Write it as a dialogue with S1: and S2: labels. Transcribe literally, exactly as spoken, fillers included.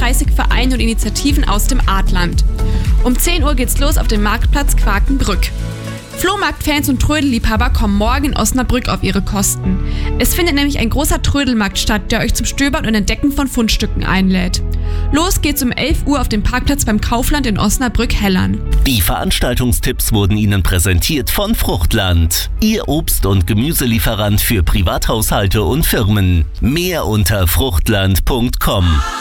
S1: dreißig Vereine und Initiativen aus dem Artland. Um zehn Uhr geht's los auf dem Marktplatz Quakenbrück. Flohmarktfans und Trödelliebhaber kommen morgen in Osnabrück auf ihre Kosten. Es findet nämlich ein großer Trödelmarkt statt, der euch zum Stöbern und Entdecken von Fundstücken einlädt. Los geht's um elf Uhr auf dem Parkplatz beim Kaufland in Osnabrück-Hellern.
S2: Die Veranstaltungstipps wurden Ihnen präsentiert von Fruchtland. Ihr Obst- und Gemüselieferant für Privathaushalte und Firmen. Mehr unter fruchtland punkt com.